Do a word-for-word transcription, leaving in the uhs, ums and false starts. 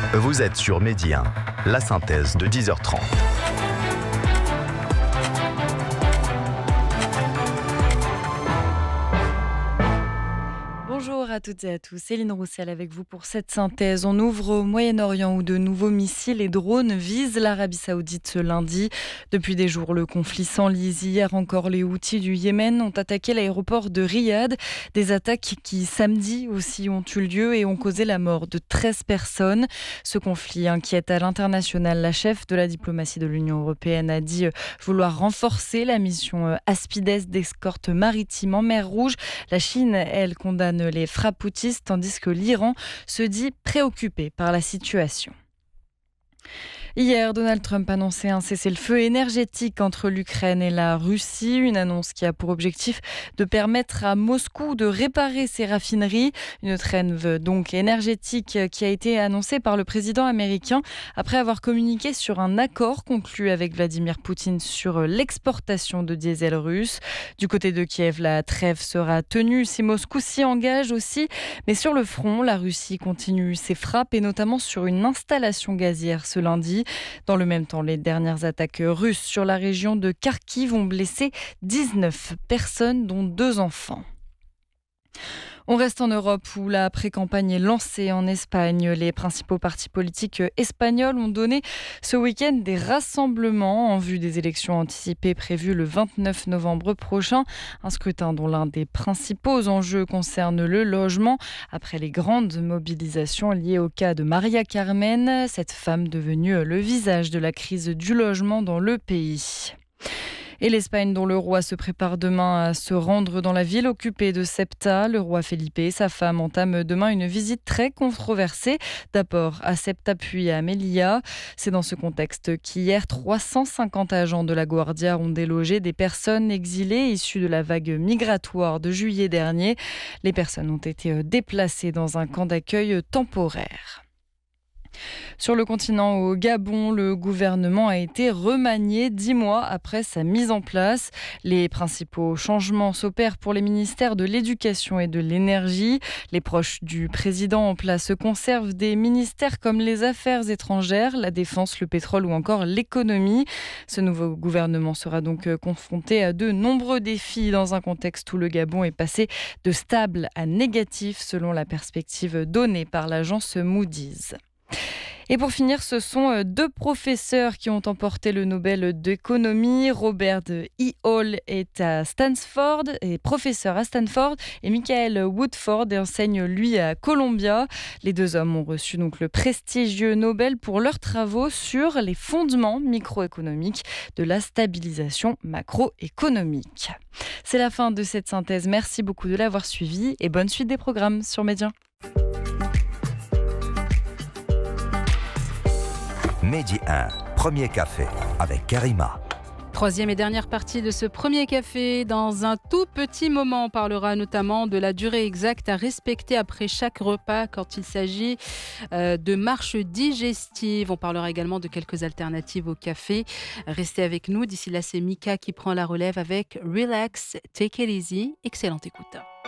Vous êtes sur Midi un, la synthèse de dix heures trente. Bonjour à toutes et à tous, Céline Roussel avec vous pour cette synthèse. On ouvre au Moyen-Orient où de nouveaux missiles et drones visent l'Arabie Saoudite ce lundi. Depuis des jours, le conflit s'enlise. Hier encore, les Houthis du Yémen ont attaqué l'aéroport de Riyad. Des attaques qui, samedi aussi, ont eu lieu et ont causé la mort de treize personnes. Ce conflit inquiète à l'international. La chef de la diplomatie de l'Union européenne a dit vouloir renforcer la mission Aspides d'escorte maritime en mer Rouge. La Chine, elle, condamne les frappes houthis, tandis que l'Iran se dit préoccupé par la situation. Hier, Donald Trump annonçait un cessez-le-feu énergétique entre l'Ukraine et la Russie, une annonce qui a pour objectif de permettre à Moscou de réparer ses raffineries. Une trêve donc énergétique qui a été annoncée par le président américain après avoir communiqué sur un accord conclu avec Vladimir Poutine sur l'exportation de diesel russe. Du côté de Kiev, la trêve sera tenue si Moscou s'y engage aussi. Mais sur le front, la Russie continue ses frappes et notamment sur une installation gazière ce lundi. Dans le même temps, les dernières attaques russes sur la région de Kharkiv ont blessé dix-neuf personnes, dont deux enfants. On reste en Europe où la pré-campagne est lancée en Espagne. Les principaux partis politiques espagnols ont donné ce week-end des rassemblements en vue des élections anticipées prévues le vingt-neuf novembre prochain. Un scrutin dont l'un des principaux enjeux concerne le logement après les grandes mobilisations liées au cas de Maria Carmen, cette femme devenue le visage de la crise du logement dans le pays. Et l'Espagne, dont le roi se prépare demain à se rendre dans la ville occupée de Ceuta. Le roi Felipe et sa femme entament demain une visite très controversée. D'abord à Ceuta puis à Melilla. C'est dans ce contexte qu'hier, trois cent cinquante agents de la Guardia ont délogé des personnes exilées issues de la vague migratoire de juillet dernier. Les personnes ont été déplacées dans un camp d'accueil temporaire. Sur le continent, au Gabon, le gouvernement a été remanié dix mois après sa mise en place. Les principaux changements s'opèrent pour les ministères de l'Éducation et de l'Énergie. Les proches du président en place conservent des ministères comme les Affaires étrangères, la Défense, le pétrole ou encore l'économie. Ce nouveau gouvernement sera donc confronté à de nombreux défis dans un contexte où le Gabon est passé de stable à négatif selon la perspective donnée par l'agence Moody's. Et pour finir, ce sont deux professeurs qui ont emporté le Nobel d'économie. Robert E. Hall est à Stanford, est professeur à Stanford, et Michael Woodford enseigne lui à Columbia. Les deux hommes ont reçu donc le prestigieux Nobel pour leurs travaux sur les fondements microéconomiques de la stabilisation macroéconomique. C'est la fin de cette synthèse. Merci beaucoup de l'avoir suivi et bonne suite des programmes sur Média. Midi un, premier café avec Karima. Troisième et dernière partie de ce premier café. Dans un tout petit moment, on parlera notamment de la durée exacte à respecter après chaque repas quand il s'agit euh, de marche digestive. On parlera également de quelques alternatives au café. Restez avec nous. D'ici là, c'est Mika qui prend la relève avec Relax, Take It Easy. Excellente écoute.